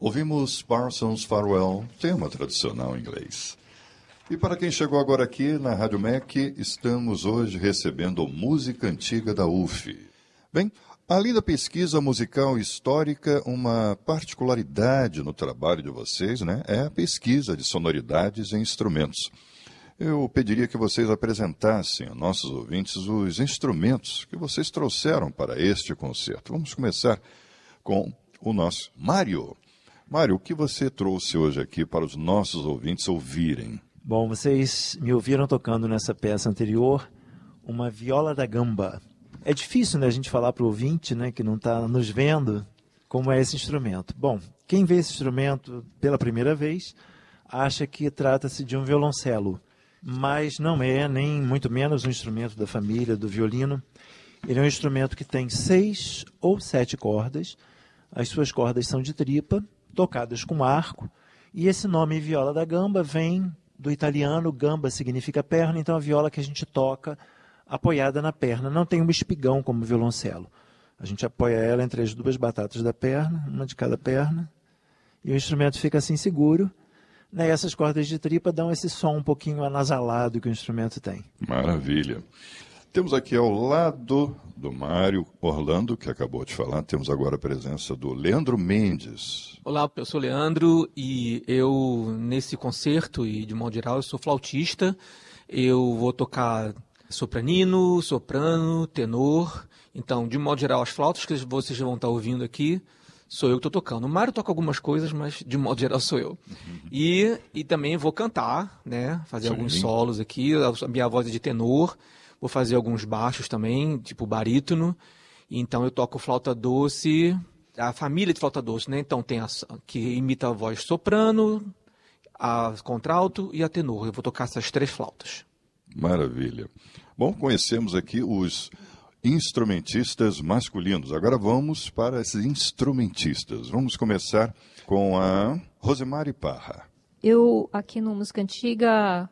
Ouvimos Parsons Farewell, tema tradicional em inglês. E para quem chegou agora aqui na Rádio MEC, estamos hoje recebendo música antiga da UF. Bem, além da pesquisa musical histórica, uma particularidade no trabalho de vocês, é a pesquisa de sonoridades e instrumentos. Eu pediria que vocês apresentassem aos nossos ouvintes os instrumentos que vocês trouxeram para este concerto. Vamos começar com o nosso Mário. Mário, o que você trouxe hoje aqui para os nossos ouvintes ouvirem? Bom, vocês me ouviram tocando nessa peça anterior uma viola da gamba. É difícil, a gente falar para o ouvinte, que não está nos vendo, como é esse instrumento. Bom, quem vê esse instrumento pela primeira vez acha que trata-se de um violoncelo, mas não é, nem muito menos um instrumento da família do violino. Ele é um instrumento que tem 6 ou 7 cordas, as suas cordas são de tripa, tocadas com arco, e esse nome viola da gamba vem do italiano, gamba significa perna, então a viola que a gente toca apoiada na perna, não tem um espigão como o violoncelo. A gente apoia ela entre as duas batatas da perna, uma de cada perna, e o instrumento fica assim seguro. E essas cordas de tripa dão esse som um pouquinho anasalado que o instrumento tem. Maravilha. Temos aqui ao lado do Mário Orlando, que acabou de falar, temos agora a presença do Leandro Mendes. Olá, eu sou o Leandro e eu, nesse concerto, e de modo geral, eu sou flautista. Eu vou tocar sopranino, soprano, tenor. Então, de modo geral, as flautas que vocês vão estar ouvindo aqui, sou eu que estou tocando. O Mário toca algumas coisas, mas de modo geral sou eu. E também vou cantar, fazer alguns solos aqui. A minha voz é de tenor. Vou fazer alguns baixos também, tipo barítono. Então eu toco flauta doce, a família de flauta doce, Então tem a que imita a voz soprano, a contralto e a tenor. Eu vou tocar essas 3 flautas. Maravilha. Bom, conhecemos aqui os instrumentistas masculinos. Agora vamos para os instrumentistas. Vamos começar com a Rosemary Parra. Eu, aqui no Música Antiga,